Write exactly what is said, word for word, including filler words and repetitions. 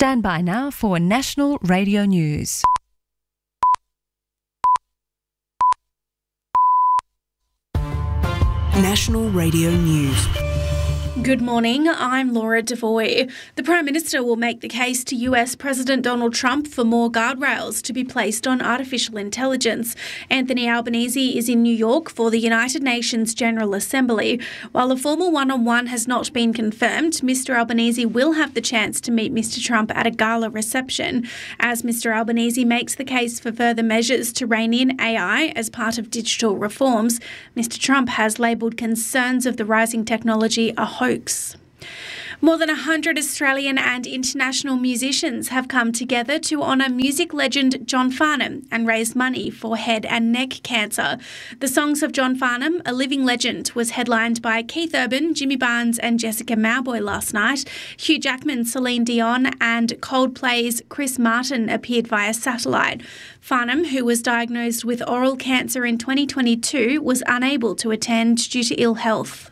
Stand by now for National Radio News. National Radio News. Good morning, I'm Laura Devoy. The Prime Minister will make the case to U S President Donald Trump for more guardrails to be placed on artificial intelligence. Anthony Albanese is in New York for the United Nations General Assembly. While a formal one-on-one has not been confirmed, Mister Albanese will have the chance to meet Mister Trump at a gala reception. As Mister Albanese makes the case for further measures to rein in A I as part of digital reforms, Mister Trump has labelled concerns of the rising technology a hoax. More than one hundred Australian and international musicians have come together to honour music legend John Farnham and raise money for head and neck cancer. The Songs of John Farnham, a living legend, was headlined by Keith Urban, Jimmy Barnes and Jessica Mauboy last night. Hugh Jackman, Celine Dion and Coldplay's Chris Martin appeared via satellite. Farnham, who was diagnosed with oral cancer in twenty twenty-two, was unable to attend due to ill health.